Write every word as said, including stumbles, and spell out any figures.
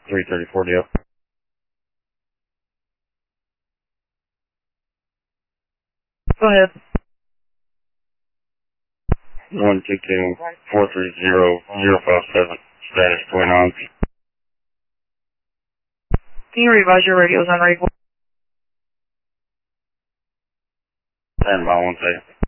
three thirty-four deal. Go ahead. one two two, four three zero, zero five seven, status twin on. Can you revise your radios on radio? Stand by one second.